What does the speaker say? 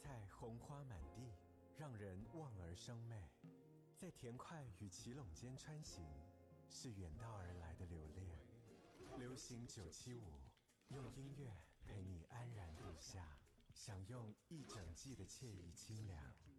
菜红花满地，让人望而生媚。在田块与奇垄间穿行，是远道而来的留恋。流行975，用音乐陪你安然入夏，享用一整季的惬意清凉。